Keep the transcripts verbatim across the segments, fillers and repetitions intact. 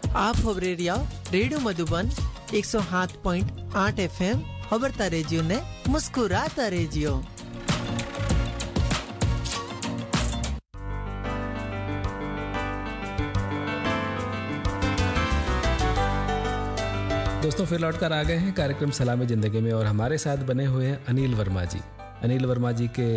आप खबरेरिया रेडियो मधुबन एक सौ सात पॉइंट आठ एफएम खबरता रेजियो ने मुस्कुराता रेजियो। दोस्तों फिर लौट कर आ गए हैं कार्यक्रम सलामी ज़िंदगी में और हमारे साथ बने हुए हैं अनिल वर्मा जी। अनिल वर्मा जी के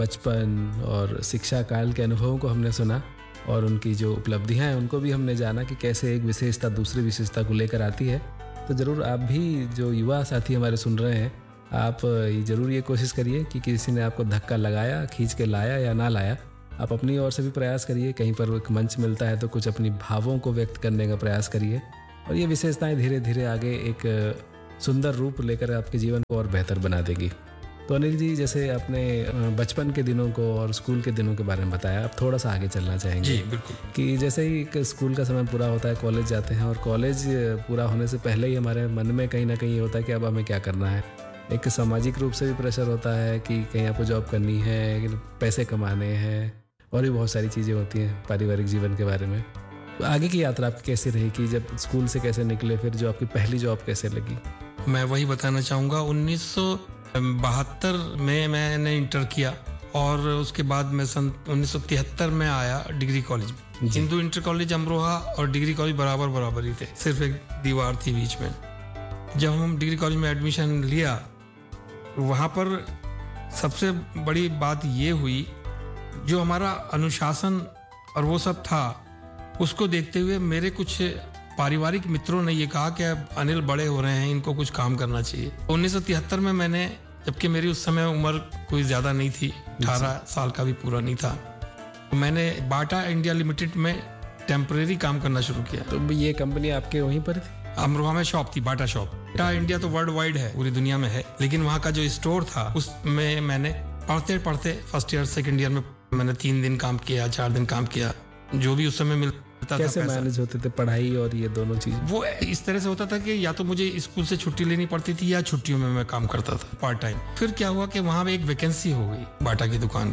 बचपन और शिक्षा काल के अनुभवों को हमने सुना और उनकी जो उपलब्धियां हैं उनको भी हमने जाना कि कैसे एक विशेषता दूसरी विशेषता को लेकर आती है। तो ज़रूर आप भी जो युवा साथी हमारे सुन रहे हैं, आप ज़रूर ये कोशिश करिए कि किसी ने आपको धक्का लगाया, खींच के लाया या ना लाया, आप अपनी ओर से भी प्रयास करिए। कहीं पर एक मंच मिलता है तो कुछ अपनी भावों को व्यक्त करने का प्रयास करिए और ये विशेषताएं धीरे धीरे आगे एक सुंदर रूप लेकर आपके जीवन को और बेहतर बना देगी। तो अनिल जी, जैसे आपने बचपन के दिनों को और स्कूल के दिनों के बारे में बताया, आप थोड़ा सा आगे चलना चाहेंगे? जी बिल्कुल। कि जैसे ही स्कूल का समय पूरा होता है, कॉलेज जाते हैं और कॉलेज पूरा होने से पहले ही हमारे मन में कहीं ना कहीं ये होता है कि अब हमें क्या करना है। एक सामाजिक रूप से भी प्रेशर होता है कि कहीं आपको जॉब करनी है, पैसे कमाने हैं और भी बहुत सारी चीज़ें होती हैं पारिवारिक जीवन के बारे में। तो आगे की यात्रा आपकी कैसी रही कि जब स्कूल से कैसे निकले, फिर जो आपकी पहली जॉब कैसे लगी? मैं वही बताना चाहूँगा। उन्नीस सौ बहत्तर में मैंने इंटर किया और उसके बाद मैं सन उन्नीस सौ तिहत्तर में आया डिग्री कॉलेज में। हिंदू इंटर कॉलेज अमरोहा और डिग्री कॉलेज बराबर बराबर ही थे, सिर्फ एक दीवार थी बीच में। जब हम डिग्री कॉलेज में एडमिशन लिया, वहाँ पर सबसे बड़ी बात ये हुई, जो हमारा अनुशासन और वो सब था, उसको देखते हुए मेरे कुछ पारिवारिक मित्रों ने ये कहा कि अब अनिल बड़े हो रहे हैं, इनको कुछ काम करना चाहिए। उन्नीस सौ तिहत्तर में मैंने, जबकि मेरी उस समय उम्र कोई ज़्यादा नहीं थी, अठारह साल का भी पूरा नहीं था, तो मैंने बाटा इंडिया लिमिटेड में टेम्परेरी काम करना शुरू किया। तो ये कंपनी आपके वहीं पर थी? अमरोहा में शॉप थी, बाटा शॉप। बाटा इंडिया तो वर्ल्ड वाइड है, पूरी दुनिया में है, लेकिन वहाँ का जो स्टोर था उसमें मैंने पढ़ते पढ़ते फर्स्ट ईयर सेकेंड ईयर में मैंने तीन दिन काम किया, चार दिन काम किया, जो भी उस समय मिलता था। कैसे मैनेज होते थे पढ़ाई और ये दोनों चीज? वो इस तरह से होता था कि या तो मुझे स्कूल से छुट्टी लेनी पड़ती थी या छुट्टियों में मैं काम करता था पार्ट टाइम। फिर क्या हुआ कि वहां पे एक वैकेंसी हो गई बाटा की दुकान,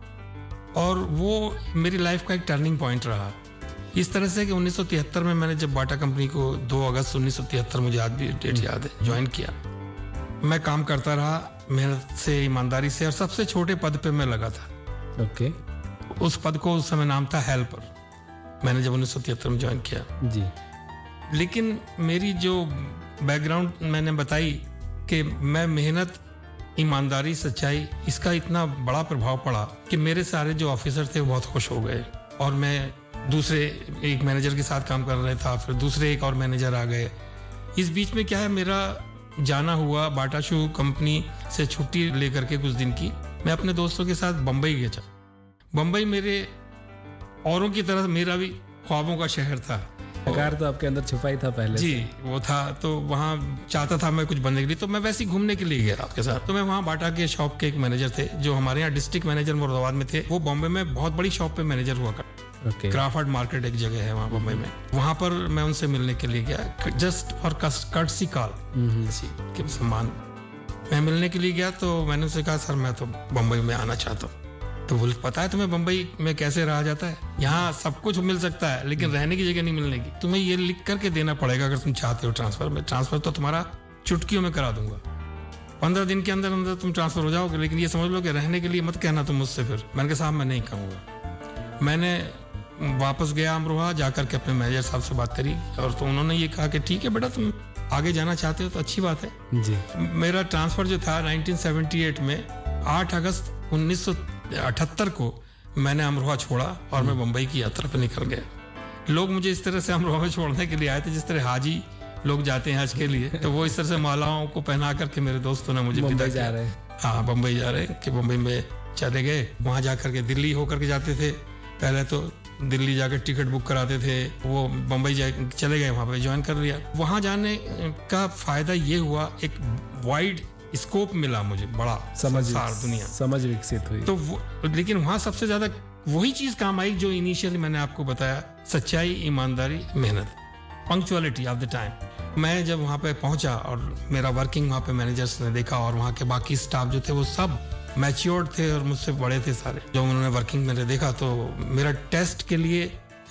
और वो मेरी लाइफ का एक टर्निंग पॉइंट रहा। इस तरह से कि उन्नीस सौ तिहत्तर में मैंने जब बाटा कंपनी को दो अगस्त उन्नीस सौ तिहत्तर, मुझे आज भी डेट याद है, ज्वाइन किया। मैं काम करता रहा मेहनत से, ईमानदारी से, और सबसे छोटे पद पे मैं लगा था। ओके। उस पद को उस समय नाम था हेल्पर, मैंने जब उन्नीस सौ तिहत्तर में ज्वाइन किया जी। लेकिन मेरी जो बैकग्राउंड मैंने बताई कि मैं मेहनत, ईमानदारी, सच्चाई, इसका इतना बड़ा प्रभाव पड़ा कि मेरे सारे जो ऑफिसर थे वो बहुत खुश हो गए, और मैं दूसरे एक मैनेजर के साथ काम कर रहा था, फिर दूसरे एक और मैनेजर आ गए। इस बीच में क्या है, मेरा जाना हुआ बाटा शू कंपनी से छुट्टी लेकर के कुछ दिन की, मैं अपने दोस्तों के साथ बम्बई गया। बम्बई मेरे औरों की तरह मेरा भी ख्वाबों का शहर था। आकार तो आपके अंदर छुपा ही था पहले जी से। वो था, तो वहाँ चाहता था मैं कुछ बनने के लिए, तो मैं वैसे ही घूमने के लिए गया आपके साथ। तो मैं वहाँ बाटा के शॉप के एक मैनेजर थे, जो हमारे यहाँ डिस्ट्रिक्ट मैनेजर मुरादाबाद में थे, वो बॉम्बे में बहुत बड़ी शॉप पे मैनेजर हुआ कर। Okay. क्राफर्ड मार्केट एक जगह है वहाँ बम्बई में, वहाँ पर मैं उनसे मिलने के लिए गया, जस्ट फॉर कर्टसी कॉल के सम्मान। मैं मिलने के लिए गया तो मैंने उनसे कहा, सर मैं तो बम्बई में आना चाहता हूँ। तो बोले, पता है तुम्हें बम्बई में कैसे रहा जाता है? यहाँ सब कुछ मिल सकता है लेकिन रहने की जगह नहीं मिलने की। तुम्हें ये लिख करके देना पड़ेगा अगर तुम चाहते हो ट्रांसफर। मैं ट्रांसफर तो तुम्हारा चुटकियों में करा दूंगा, पंद्रह दिन के अंदर अंदर तुम ट्रांसफर हो जाओगे, लेकिन ये समझ लो कि रहने के लिए मत कहना तुम मुझसे। फिर मैंने कहा, साहब मैं नहीं कहूँगा। मैंने वापस गया अमरोहा, जाकर के अपने मैनेजर साहब से बात करी, और तो उन्होंने ये कहा कि ठीक है बेटा, तुम आगे जाना चाहते हो तो अच्छी बात है जी। मेरा ट्रांसफर जो था उन्नीस सौ अठहत्तर में आठ अगस्त उन्नीस सौ अठहत्तर को मैंने अमरोहा छोड़ा और मैं मुंबई की यात्रा पर निकल गया। लोग मुझे इस तरह से अमरोहा में छोड़ने के लिए आए थे जिस तरह हाजी लोग जाते हैं हज के लिए, तो वो इस तरह से मालाओं को पहना करके मेरे दोस्तों ने मुझे विदा जा रहे हैं। हाँ, बम्बई जा रहे कि बम्बई में चले गए। वहां जाकर के दिल्ली होकर के जाते थे, पहले तो दिल्ली जाकर टिकट बुक कराते थे, वो बम्बई जा चले गए, वहां पे ज्वाइन कर लिया। वहां जाने का फायदा ये हुआ, एक वाइड स्कोप मिला मुझे, बड़ा समझ दुनिया समझ विकसित हुई। तो वो, लेकिन वहां सबसे ज्यादा वही चीज काम आई जो इनिशियली मैंने आपको बताया, सच्चाई, ईमानदारी, मेहनत, पंक्चुअलिटी ऑफ द टाइम। मैं जब वहां पे पहुंचा और मेरा वर्किंग वहां पे मैनेजर्स ने देखा, और वहां के बाकी स्टाफ जो थे वो सब मैच्योर्ड थे और मुझसे बड़े थे सारे। जब उन्होंने वर्किंग मैंने देखा तो मेरा टेस्ट के लिए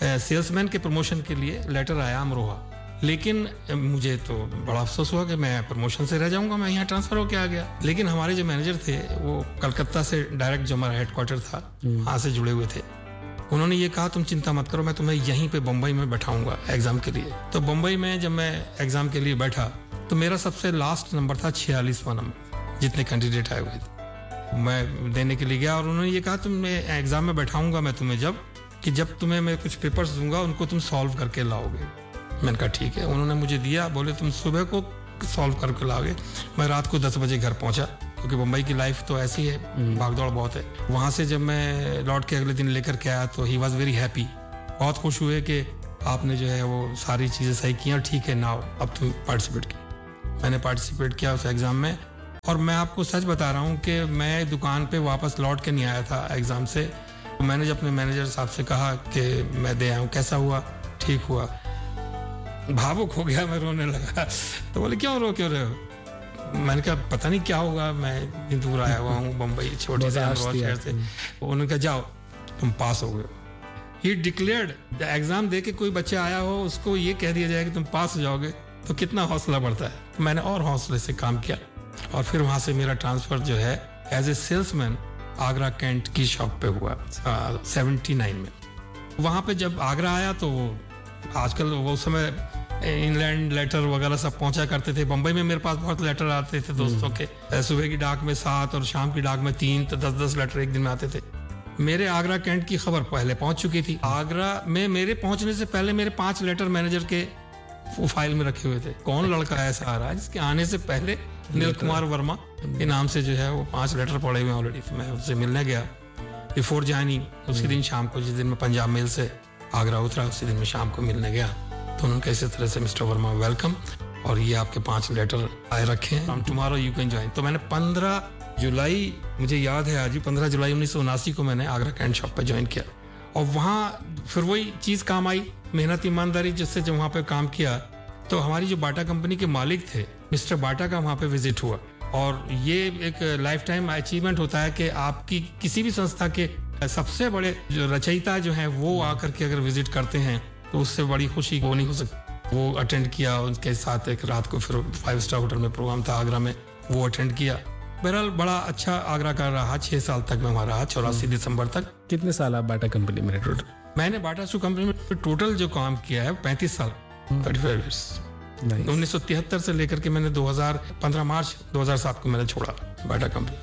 सेल्समैन के प्रमोशन के लिए लेटर आया अमरोहा, लेकिन मुझे तो बड़ा अफसोस हुआ कि मैं प्रमोशन से रह जाऊंगा, मैं यहाँ ट्रांसफर होकर आ गया। लेकिन हमारे जो मैनेजर थे वो कलकत्ता से डायरेक्ट, जो हमारा हेडक्वार्टर था वहाँ से जुड़े हुए थे। उन्होंने ये कहा तुम चिंता मत करो, मैं तुम्हें यहीं पे बम्बई में बैठाऊंगा एग्जाम के लिए। तो बम्बई में जब मैं एग्जाम के लिए बैठा तो मेरा सबसे लास्ट नंबर था छियालीसवां नंबर, जितने कैंडिडेट आए हुए थे। मैं देने के लिए गया और उन्होंने ये कहा तुम मैं एग्जाम में बैठाऊंगा मैं तुम्हें, जब कि जब तुम्हें मैं कुछ पेपर्स दूंगा उनको तुम सॉल्व करके लाओगे। मैंने कहा ठीक है। उन्होंने मुझे दिया, बोले तुम सुबह को सॉल्व करके लाओगे। मैं रात को दस बजे घर पहुंचा, क्योंकि मुंबई की लाइफ तो ऐसी है, भागदौड़ बहुत है। वहाँ से जब मैं लौट के अगले दिन लेकर के आया तो ही वॉज वेरी हैप्पी, बहुत खुश हुए कि आपने जो है वो सारी चीज़ें सही की और ठीक है नाउ अब तुम पार्टिसिपेट की। मैंने पार्टिसिपेट किया उस एग्ज़ाम में और मैं आपको सच बता रहा हूँ कि मैं दुकान पे वापस लौट के नहीं आया था एग्ज़ाम से। तो मैंने जब अपने मैनेजर साहब से कहा कि मैं दे आया हूँ, कैसा हुआ, ठीक हुआ, भावुक हो गया, मैं रोने लगा। तो बोले क्यों रो क्यों रहे हो? मैंने कहा पता नहीं क्या होगा, मैं दूर आया हुआ हूँ बम्बई छोटे से शहर से। उन्होंने कहा जाओ तुम पास हो गए। ही डिक्लेयर्ड एग्जाम दे के कोई बच्चा आया हो उसको ये कह दिया जाए कि तुम पास हो जाओगे तो कितना हौसला बढ़ता है। तो मैंने और हौसले से काम किया और फिर वहाँ से मेरा ट्रांसफर जो है as a salesman Agra cantt की शॉप पे हुआ सेवेंटी नाइन में। वहाँ पे जब आगरा आया तो आजकल वो समय इनलैंड लेटर वगैरह सब पहुंचा करते थे। बम्बई में मेरे पास बहुत लेटर आते थे दोस्तों के, सुबह की डाक में सात और शाम की डाक में तीन, तो दस दस लेटर एक दिन में आते थे। मेरे आगरा कैंट की खबर पहले पहुंच चुकी थी। आगरा में मेरे पहुंचने से पहले मेरे पांच लेटर मैनेजर के फाइल में रखे हुए थे। कौन लड़का ऐसा आ रहा है जिसके आने से पहले नील कुमार वर्मा के नाम से जो है वो पांच लेटर पड़े हुए ऑलरेडी। तो मैं उससे मिलने गया बिफोर ज्वाइनिंग, उसी दिन शाम को, जिस दिन मैं पंजाब मेल से आगरा उतरा उसी दिन मैं शाम को मिलने गया। तो उन्होंने कैसे तरह से मिस्टर वर्मा वेलकम, और ये आपके पांच लेटर आए रखे हैं, टुमारो यू कैन ज्वाइन। तो मैंने पंद्रह जुलाई, मुझे याद है आज भी, पंद्रह जुलाई उन्नीस सौ उनासी को मैंने आगरा कैंट शॉप पे ज्वाइन किया। और वहाँ फिर वही चीज़ काम आई, मेहनत ईमानदारी, जिससे जब वहाँ पे काम किया तो हमारी जो बाटा कंपनी के मालिक थे मिस्टर बाटा का वहाँ पे विजिट हुआ। और ये एक लाइफ टाइम अचीवमेंट होता है कि आपकी किसी भी संस्था के सबसे बड़े जो रचयिता जो हैं वो आकर के अगर विजिट करते हैं तो उससे बड़ी खुशी वो नहीं हो सकती। वो अटेंड किया, उनके साथ एक रात को फिर फाइव स्टार होटल में प्रोग्राम था आगरा में, वो अटेंड किया। बहरहाल बड़ा अच्छा आगरा का रहा, छह साल तक मैं वहाँ रहा, चौरासी दिसंबर तक। कितने साल आप बाटा कंपनी में टोटल? मैंने बाटा शू कंपनी में टोटल जो काम किया है पैंतीस साल, थर्टी फाइव ईयर्स। उन्नीस सौ तिहत्तर से लेकर के मैंने दो हज़ार पंद्रह मार्च दो हज़ार सात को मैंने छोड़ा बाटा कंपनी।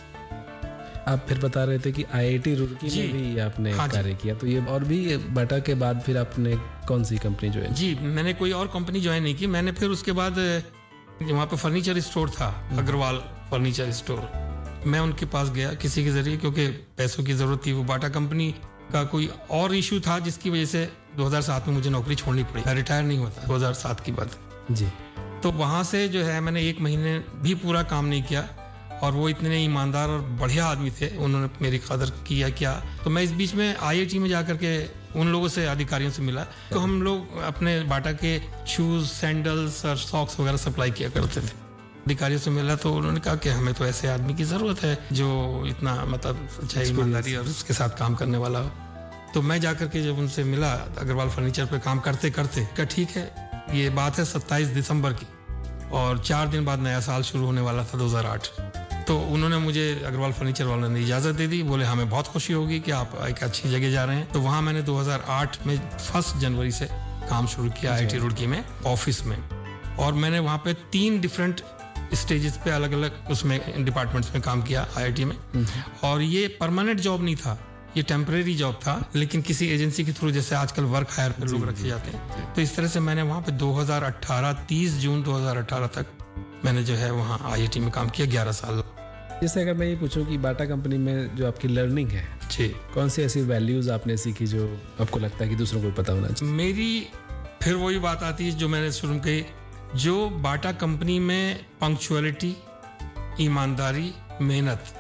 आप फिर बता रहे थे कि आईआईटी रुड़की में भी आपने हाँ कार्य किया, तो ये और भी बाटा के बाद फिर आपने कौन सी कंपनी ज्वाइन? जी, मैंने कोई और कंपनी ज्वाइन नहीं की। मैंने फिर उसके बाद वहाँ पे फर्नीचर स्टोर था, अग्रवाल फर्नीचर स्टोर, मैं उनके पास गया किसी के जरिए, क्योंकि पैसों की जरूरत थी। वो बाटा कंपनी का कोई और इशू था जिसकी वजह से दो हज़ार सात में मुझे नौकरी छोड़नी पड़ी। मैं रिटायर नहीं होता दो हज़ार सात की बात जी। तो वहाँ से जो है मैंने एक महीने भी पूरा काम नहीं किया, और वो इतने ईमानदार और बढ़िया आदमी थे, उन्होंने मेरी कदर किया क्या। तो मैं इस बीच में आईआईटी में जाकर के उन लोगों से, अधिकारियों से मिला, तो हम लोग अपने बाटा के शूज, सैंडल्स और सॉक्स वगैरह सप्लाई किया करते थे। अधिकारियों से मिला तो उन्होंने कहा कि हमें तो ऐसे आदमी की ज़रूरत है जो इतना मतलब अच्छा ईमानदारी और उसके साथ काम करने वाला हो। तो मैं जाकर के जब उनसे मिला अग्रवाल फर्नीचर पे काम करते करते, कहा ठीक है, ये बात है सत्ताईस दिसंबर की, और चार दिन बाद नया साल शुरू होने वाला था दो हज़ार आठ। तो उन्होंने मुझे, अग्रवाल फर्नीचर वालों ने इजाज़त दे दी, बोले हमें बहुत खुशी होगी कि आप एक अच्छी जगह जा रहे हैं। तो वहाँ मैंने दो हज़ार आठ में फर्स्ट जनवरी से काम शुरू किया आईआईटी रुड़की में ऑफिस में, और मैंने वहाँ पे तीन डिफरेंट स्टेजेस पे अलग अलग उसमें डिपार्टमेंट्स में काम किया आईआईटी में। और ये परमानेंट जॉब नहीं था, ये टेम्परेरी जॉब था, लेकिन किसी एजेंसी के थ्रू, जैसे आजकल वर्क हायर पे लोग रखे जाते हैं। तो इस तरह से मैंने वहाँ पे दो हज़ार अठारह तीस जून दो हज़ार अठारह तक मैंने जो है वहाँ आईआईटी में काम किया, ग्यारह साल। जैसे अगर मैं ये पूछूं कि बाटा कंपनी में जो आपकी लर्निंग है जी, कौन सी ऐसी वैल्यूज आपने सीखी जो आपको लगता है कि दूसरों को पता होना चाहिए? मेरी फिर वही बात आती है जो मैंने शुरू में कही, जो बाटा कंपनी में पंक्चुअलिटी, ईमानदारी, मेहनत,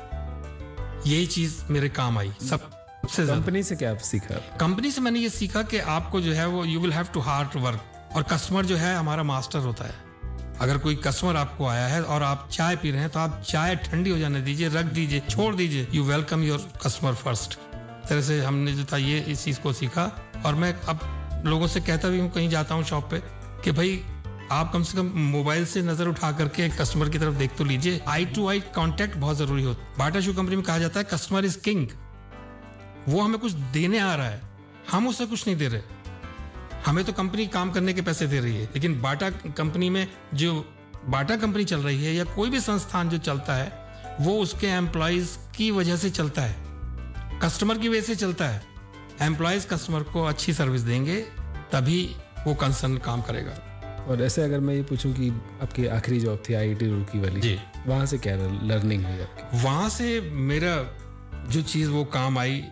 यही चीज मेरे काम आई सबसे। कंपनी से क्या आप सीखा? कंपनी से मैंने ये सीखा कि आपको जो है वो you will have to hard work, और कस्टमर जो है हमारा मास्टर होता है। अगर कोई कस्टमर आपको आया है और आप चाय पी रहे हैं तो आप चाय ठंडी हो जाने दीजिए, रख दीजिए, छोड़ दीजिए। You welcome your customer first. तरह से हमने जो था ये इस चीज को सीखा, और मैं अब लोगों से कहता भी हूँ, कहीं जाता हूँ शॉप पे, कि भाई आप कम से कम मोबाइल से नजर उठा करके कस्टमर की तरफ देख तो लीजिए। आई टू आई कांटेक्ट बहुत जरूरी होता है। बाटा शू कंपनी में कहा जाता है कस्टमर इज किंग। वो हमें कुछ देने आ रहा है, हम उससे कुछ नहीं दे रहे। हमें तो कंपनी काम करने के पैसे दे रही है, लेकिन बाटा कंपनी में जो बाटा कंपनी चल रही है या कोई भी संस्थान जो चलता है वो उसके एम्प्लॉयज की वजह से चलता है, कस्टमर की वजह से चलता है। एम्प्लॉयज कस्टमर को अच्छी सर्विस देंगे तभी वो कंसर्न काम करेगा। और ऐसे अगर मैं ये पूछूं कि आपकी आखिरी जॉब थी आईआईटी रुड़की वाली जी, वहाँ से क्या लर्निंग हुई आपकी? वहाँ से मेरा जो चीज़ वो काम आई,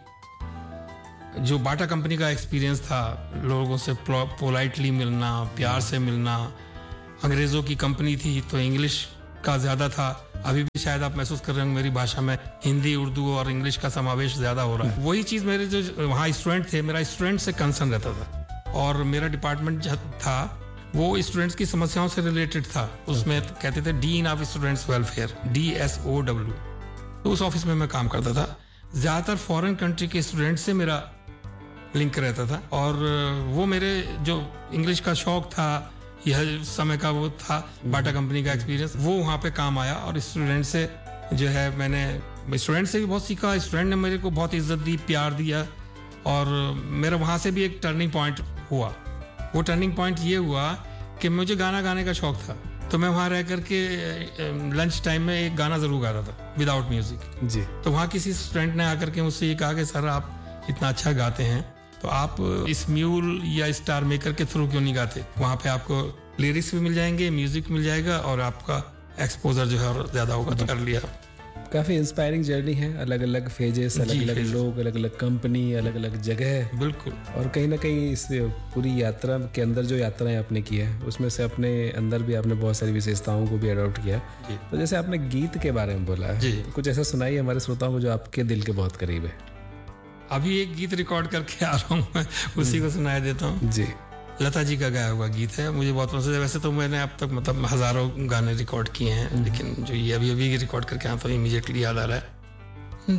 जो बाटा कंपनी का एक्सपीरियंस था, लोगों से पोलाइटली मिलना, प्यार से मिलना। अंग्रेज़ों की कंपनी थी तो इंग्लिश का ज़्यादा था। अभी भी शायद आप महसूस कर रहे होंगे मेरी भाषा में हिंदी, उर्दू और इंग्लिश का समावेश ज़्यादा हो रहा है। वही चीज़ मेरे जो वहाँ स्टूडेंट थे, मेरा स्टूडेंट से कंसर्न रहता था, और मेरा डिपार्टमेंट था वो स्टूडेंट्स की समस्याओं से रिलेटेड था। उसमें कहते थे dean of students welfare, D S O W. तो उस ऑफिस में मैं काम करता था। ज़्यादातर फॉरेन कंट्री के स्टूडेंट से मेरा लिंक रहता था, और वो मेरे जो इंग्लिश का शौक था, यह समय का वो था, बाटा कंपनी का एक्सपीरियंस, वो वहाँ पे काम आया। और स्टूडेंट से जो है मैंने स्टूडेंट से भी बहुत सीखा। स्टूडेंट ने मेरे को बहुत इज्जत दी, प्यार दिया, और मेरा वहाँ से भी एक टर्निंग पॉइंट हुआ। वो टर्निंग पॉइंट ये हुआ कि मुझे गाना गाने का शौक था, तो मैं वहाँ रह करके लंच टाइम में एक गाना ज़रूर गाता था विदाउट म्यूजिक जी। तो वहाँ किसी स्टूडेंट ने आकर के मुझसे ये कहा कि सर आप इतना अच्छा गाते हैं, तो आप इस म्यूल या स्टार मेकर के थ्रू क्यों नहीं गाते? वहाँ पे आपको लिरिक्स भी मिल जाएंगे, म्यूजिक मिल जाएगा, और आपका एक्सपोजर जो है और ज़्यादा होगा। तो कर लिया। काफ़ी इंस्पायरिंग जर्नी है, अलग अलग फेजेस, अलग अलग लोग, अलग अलग कंपनी, अलग अलग जगह। बिल्कुल। और कहीं ना कहीं इस पूरी यात्रा के अंदर जो यात्राएं आपने की है उसमें से अपने अंदर भी आपने बहुत सारी विशेषताओं को भी अडॉप्ट किया। तो जैसे आपने गीत के बारे में बोला है, तो कुछ ऐसा सुनाइए हमारे श्रोताओं को जो आपके दिल के बहुत करीब है। अभी एक गीत रिकॉर्ड करके आ रहा हूँ मैं, उसी को सुनाया देता हूँ जी। लता जी का गाया हुआ गीत है, मुझे बहुत पसंद है। वैसे तो मैंने अब तक मतलब हजारों गाने रिकॉर्ड किए हैं, लेकिन जो ये अभी अभी रिकॉर्ड करके आया तो इमीडिएटली याद आ रहा है।